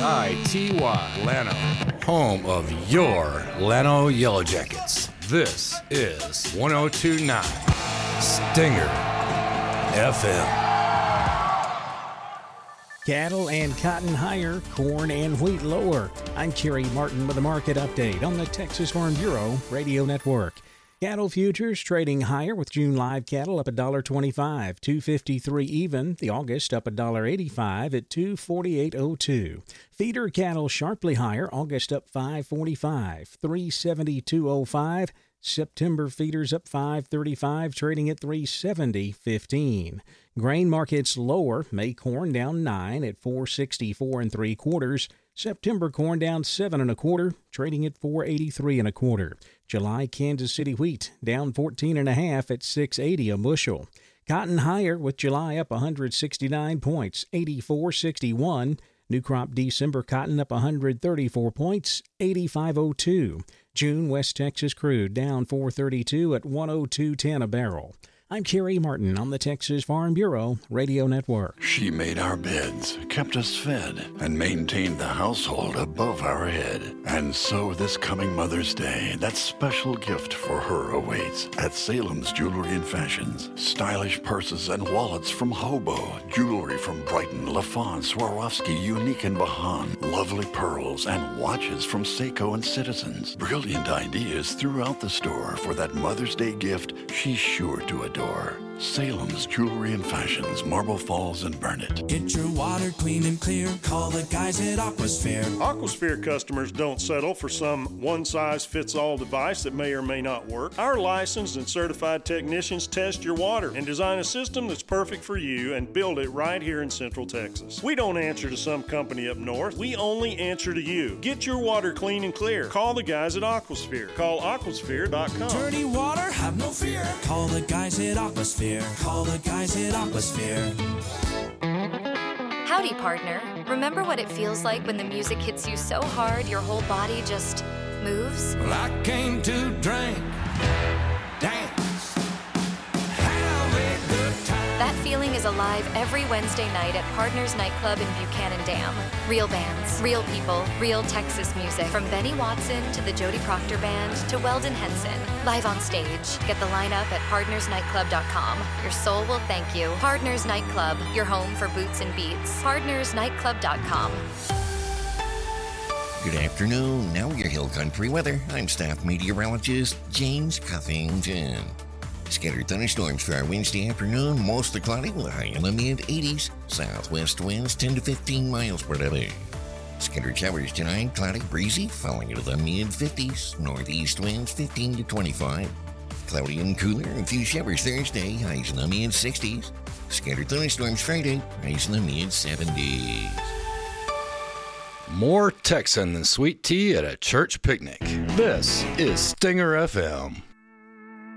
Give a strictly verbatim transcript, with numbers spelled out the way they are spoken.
I T Y, Llano, home of your Llano Yellow Jackets. This is one oh two point nine Stinger F M. Cattle and cotton higher, corn and wheat lower. I'm Kerry Martin with a market update on the Texas Farm Bureau Radio Network. Cattle futures trading higher with June live cattle up one dollar twenty-five, two fifty-three even. The August up one dollar eighty-five at two forty-eight oh two. Feeder cattle sharply higher, August up five forty-five, three seventy-two oh five. September feeders up five thirty-five, trading at three seventy fifteen. Grain markets lower, May corn down nine at four sixty-four and three quarters. September corn down seven and a quarter, trading at four eighty-three and a quarter. July Kansas City wheat down fourteen and a half at six eighty a bushel. Cotton higher with July up one hundred sixty-nine points, eighty-four sixty-one. New crop December cotton up one hundred thirty-four points, eighty-five oh two. June West Texas crude down four thirty-two at one oh two ten a barrel. I'm Kerry Martin on the Texas Farm Bureau Radio Network. She made our beds, kept us fed, and maintained the household above our head. And so this coming Mother's Day, that special gift for her awaits at Salem's Jewelry and Fashions. Stylish purses and wallets from Hobo, jewelry from Brighton, LaFawn, Swarovski, Unique, and Bahan, lovely pearls and watches from Seiko and Citizens. Brilliant ideas throughout the store for that Mother's Day gift she's sure to adore. Salem's Jewelry and Fashions, Marble Falls and Burnett. Get your water clean and clear. Call the guys at Aquasphere. Aquasphere customers don't settle for some one-size-fits-all device that may or may not work. Our licensed and certified technicians test your water and design a system that's perfect for you and build it right here in Central Texas. We don't answer to some company up north. We only answer to you. Get your water clean and clear. Call the guys at Aquasphere. Call aquasphere dot com. Dirty water, have no fear. Call the guys at Aquasphere. Call the guys at Aquasphere. Howdy, partner. Remember what it feels like when the music hits you so hard your whole body just moves? Well, I came to drink, dance, have a good time. That feeling is alive every Wednesday night at Partners Nightclub in Buchanan Dam. Real bands, real people, real Texas music. From Benny Watson to the Jody Proctor Band to Weldon Henson. Live on stage. Get the lineup at partners nightclub dot com. Your soul will thank you. Partners Nightclub, your home for boots and beats. partners nightclub dot com. Good afternoon. Now your Hill Country weather. I'm staff meteorologist James Cuffington. Scattered thunderstorms for our Wednesday afternoon, mostly cloudy with a high in the mid eighties. Southwest winds ten to fifteen miles per hour. Scattered showers tonight, cloudy, breezy, falling into the mid fifties. Northeast winds fifteen to twenty-five. Cloudy and cooler, a few showers Thursday, highs in the mid sixties. Scattered thunderstorms Friday, highs in the mid seventies. More Texan than sweet tea at a church picnic. This is Stinger F M.